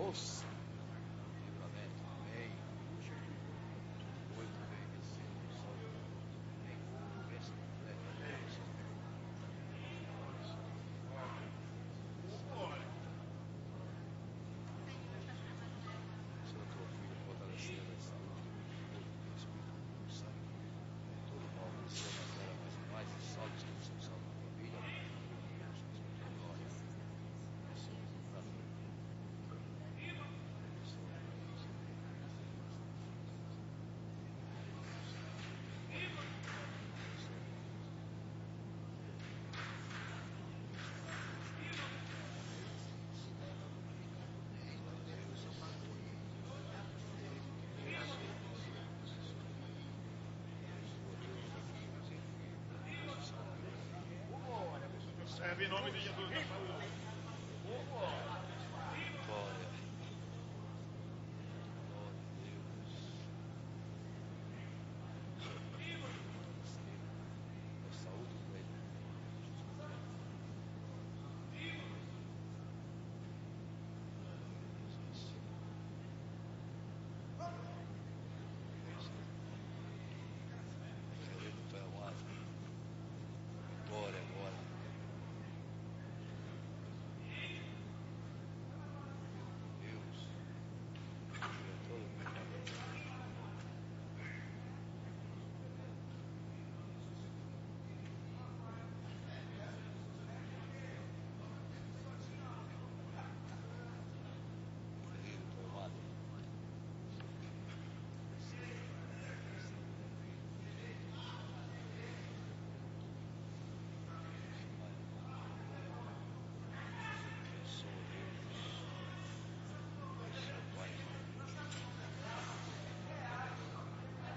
Nossa! Livramento também. Oi, também, esse sol. Nem esse, se eu tô filho fortalecer a saúde, o espírito não sai. Tudo mal, nasceu na terra, mas mais salvos que são salvos na família. Glória. Tá bom. Serve em nome de Jesus. Glória.